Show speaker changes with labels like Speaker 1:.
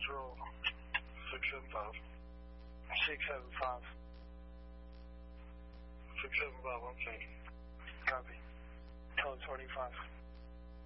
Speaker 1: Control. 675.
Speaker 2: 675.
Speaker 1: 675, I'm changing.
Speaker 2: Copy. Code 25.